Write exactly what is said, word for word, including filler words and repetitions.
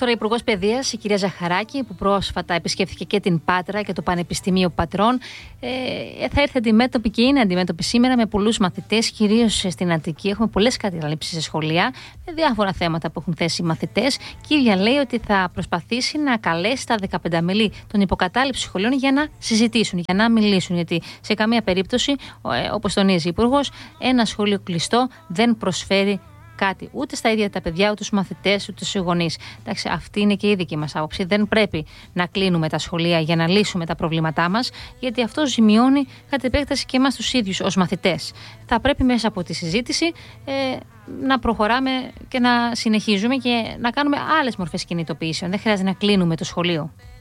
τώρα η Υπουργός Παιδείας, η κυρία Ζαχαράκη, που πρόσφατα επισκέφθηκε και την Πάτρα και το Πανεπιστημίο Πατρών, ε, θα έρθει αντιμέτωπη και είναι αντιμέτωπη σήμερα με πολλούς μαθητές, κυρίως στην Αττική. Έχουμε πολλές καταλήψεις σε σχολεία, με διάφορα θέματα που έχουν θέσει οι μαθητές. Και η ίδια λέει ότι θα προσπαθήσει να καλέσει τα δεκαπέντε μέλη των υποκατάληψης σχολείων για να συζητήσουν, για να μιλήσουν. Γιατί σε καμία περίπτωση, ε, όπως τονίζει η Υπουργός, ένα σχολείο κλειστό δεν προσφέρει κάτι ούτε στα ίδια τα παιδιά, ούτε στους μαθητές, ούτε στους γονείς. Εντάξει, αυτή είναι και η δική μας άποψη. Δεν πρέπει να κλείνουμε τα σχολεία για να λύσουμε τα προβλήματά μας, γιατί αυτό ζημιώνει κατ' επέκταση και εμάς τους ίδιους ως μαθητές. Θα πρέπει μέσα από τη συζήτηση ε, να προχωράμε και να συνεχίζουμε και να κάνουμε άλλες μορφές κινητοποιήσεων. Δεν χρειάζεται να κλείνουμε το σχολείο.